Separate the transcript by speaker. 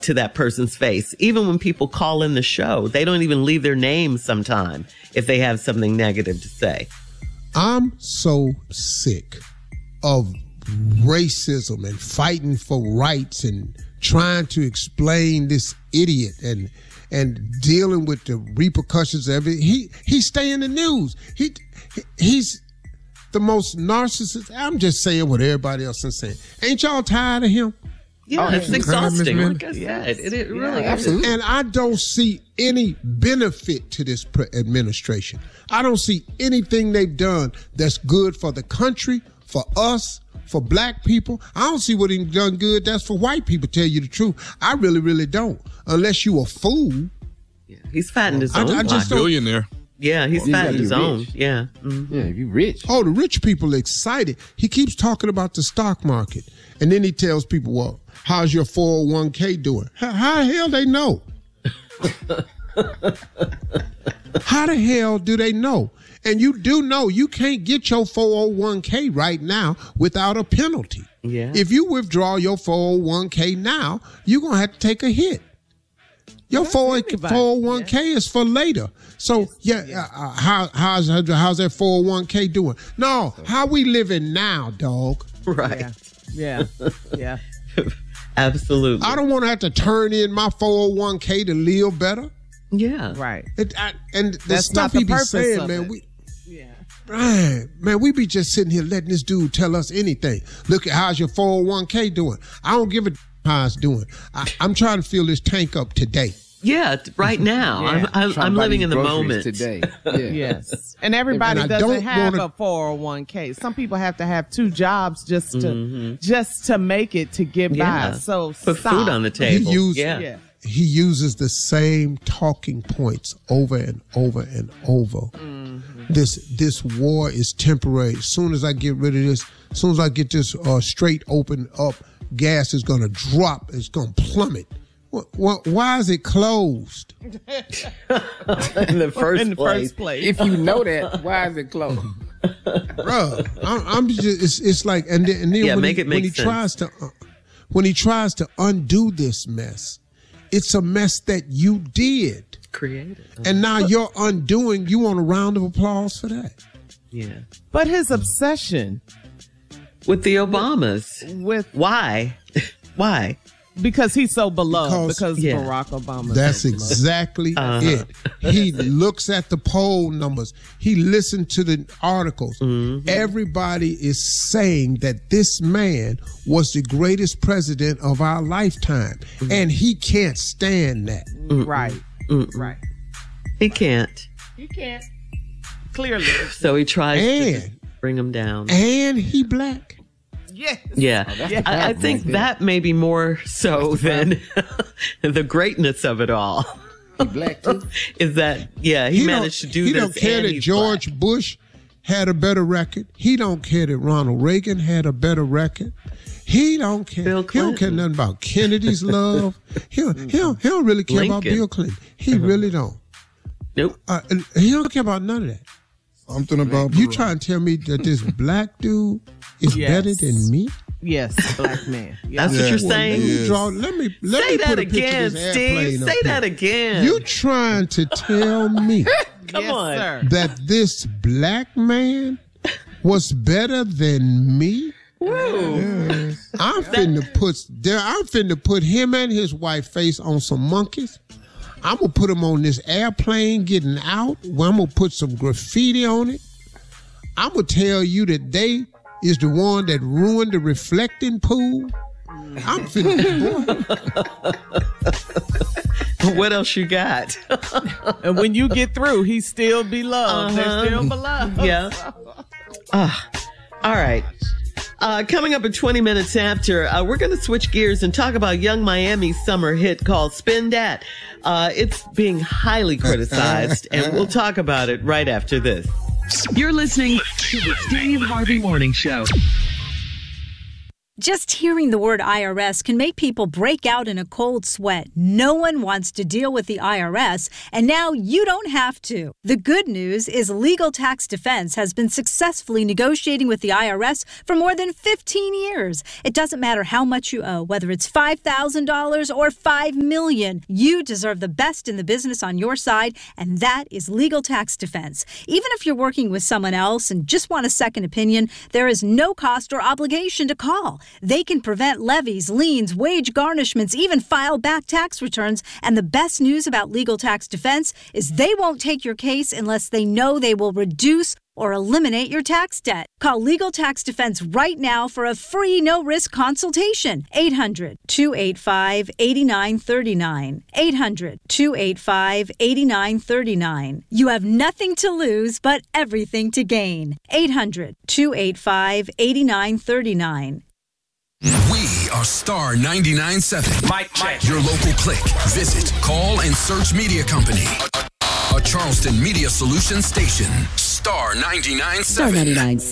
Speaker 1: to that person's face. Even when people call in the show, they don't even leave their name sometime if they have something negative to say.
Speaker 2: I'm so sick of racism and fighting for rights and trying to explain this idiot and dealing with the repercussions of it. He stay in the news. He's the most narcissist. I'm just saying what everybody else is saying. Ain't y'all tired of him?
Speaker 1: Yeah, it's exhausting. Like I said, it really is.
Speaker 2: And I don't see any benefit to this administration. I don't see anything they've done that's good for the country, for us, for black people. I don't see what he's done good that's for white people, tell you the truth. I really, really don't. Unless you a fool.
Speaker 1: Yeah, he's fattened his own.
Speaker 3: I just
Speaker 4: billionaire.
Speaker 1: Yeah, he's fattened his own.
Speaker 3: Rich.
Speaker 1: Yeah.
Speaker 3: Mm-hmm. Yeah, if you rich.
Speaker 2: Oh, the rich people are excited. He keeps talking about the stock market. And then he tells people, well, how's your 401k doing? How the hell they know? How the hell do they know? And you do know you can't get your 401k right now without a penalty.
Speaker 1: Yeah.
Speaker 2: If you withdraw your 401k now, you're going to have to take a hit. Your 401k is for later. So, how's that 401k doing? No, how we living now, dog?
Speaker 1: Right.
Speaker 5: Yeah.
Speaker 1: Absolutely.
Speaker 2: I don't want to have to turn in my 401k to live better.
Speaker 1: Yeah.
Speaker 5: Right.
Speaker 2: And the
Speaker 5: That's
Speaker 2: stuff
Speaker 5: not
Speaker 2: he
Speaker 5: the
Speaker 2: be
Speaker 5: purpose
Speaker 2: saying,
Speaker 5: of
Speaker 2: man,
Speaker 5: it.
Speaker 2: man, we be just sitting here letting this dude tell us anything. Look at how's your 401k doing. I don't give a how it's doing. I'm trying to fill this tank up today.
Speaker 1: Yeah, right now.
Speaker 5: Yeah.
Speaker 1: I'm living in the moment.
Speaker 3: Today. Yeah.
Speaker 5: Yes. And everybody doesn't have a 401k. Some people have to have two jobs just to make it, to get by. So
Speaker 1: put food on the table.
Speaker 2: He uses the same talking points over and over and over.
Speaker 5: Mm-hmm.
Speaker 2: This war is temporary. As soon as I get rid of this, as soon as I get this straight open up, gas is going to drop. It's going to plummet. Why is it closed?
Speaker 1: in the first place.
Speaker 3: If you know that, why is it closed?
Speaker 2: Bruh, I'm just, it's like, and then when he tries to undo this mess, it's a mess that you did.
Speaker 1: Created.
Speaker 2: And now you're undoing, you want a round of applause for that?
Speaker 1: Yeah.
Speaker 5: But his obsession
Speaker 1: with the Obamas. Why? Why?
Speaker 5: Because he's so beloved. Because
Speaker 1: yeah.
Speaker 5: Barack Obama.
Speaker 2: That's exactly it. He looks at the poll numbers. He listened to the articles. Mm-hmm. Everybody is saying that this man was the greatest president of our lifetime. Mm-hmm. And he can't stand that.
Speaker 5: Mm-hmm. Right. Mm-hmm. Right.
Speaker 1: He can't.
Speaker 5: He can't. Clearly.
Speaker 1: So he tries to bring him down.
Speaker 2: And he black.
Speaker 5: Yes.
Speaker 1: Yeah. I think that may be more so than the greatness of it all.
Speaker 3: He black too?
Speaker 1: Is that, he managed to do this.
Speaker 2: He don't care that George Bush had a better record. He don't care that Ronald Reagan had a better record. He don't care. He don't care nothing about Kennedy's love. He don't really care about Bill Clinton. He really don't.
Speaker 1: Nope.
Speaker 2: He don't care about none of that.
Speaker 4: Something about
Speaker 2: you trying to tell me that this black dude is better than me?
Speaker 5: Yes, black man.
Speaker 1: That's what you're saying?
Speaker 2: Let me
Speaker 1: say that
Speaker 2: put a
Speaker 1: again, Steve. Say that again.
Speaker 2: You trying to tell me
Speaker 1: Come on.
Speaker 5: Sir.
Speaker 2: that this black man was better than me?
Speaker 1: Woo.
Speaker 2: I'm finna put him and his wife face on some monkeys. I'm going to put them on this airplane getting out. I'm going to put some graffiti on it. I'm going to tell you that they is the one that ruined the reflecting pool. I'm finna.
Speaker 1: What else you got?
Speaker 5: And when you get through, he still be loved. They're still beloved.
Speaker 1: Yeah. All right. Coming up in 20 minutes after, we're going to switch gears and talk about Young Miami's summer hit called Spin Dat. It's being highly criticized, and we'll talk about it right after this.
Speaker 6: You're listening to the Steve Harvey Morning Show.
Speaker 4: Just hearing the word IRS can make people break out in a cold sweat. No one wants to deal with the IRS, and now you don't have to. The good news is Legal Tax Defense has been successfully negotiating with the IRS for more than 15 years. It doesn't matter how much you owe, whether it's $5,000 or $5 million. You deserve the best in the business on your side, and that is Legal Tax Defense. Even if you're working with someone else and just want a second opinion, there is no cost or obligation to call. They can prevent levies, liens, wage garnishments, even file back tax returns. And the best news about Legal Tax Defense is they won't take your case unless they know they will reduce or eliminate your tax debt. Call Legal Tax Defense right now for a free no-risk consultation. 800-285-8939. 800-285-8939. You have nothing to lose but everything to gain. 800-285-8939.
Speaker 6: We are Star 99.7. Mic check. Your local click. Visit, call, and search media company. A Charleston Media Solutions station. Star 99.7. Star 99.7.